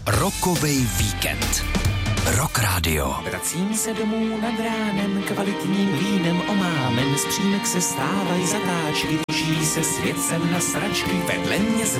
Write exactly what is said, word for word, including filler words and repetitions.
Rokovej víkend. Rock Radio. Vracím se domů nad ránem, kvalitním vínem omámen, z přímek se stávají zatáčky, drží se svět sem na sračky, vedle mě